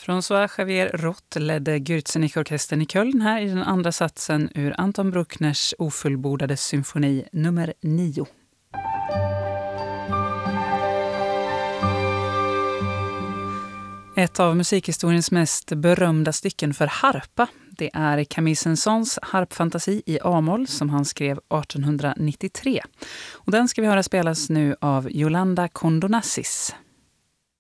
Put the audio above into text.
François Xavier Roth ledde Gürzenich-orkestern i Köln här i den andra satsen ur Anton Bruckners ofullbordade symfoni nummer 9. Ett av musikhistoriens mest berömda stycken för harpa, det är Camille Saint-Saëns harpfantasi i A-moll som han skrev 1893. Och den ska vi höra spelas nu av Yolanda Kondonassis.